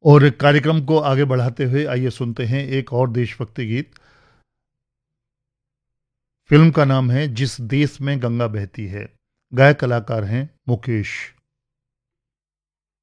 और कार्यक्रम को आगे बढ़ाते हुए आइए सुनते हैं एक और देशभक्ति गीत। फिल्म का नाम है जिस देश में गंगा बहती है। गायक कलाकार हैं मुकेश।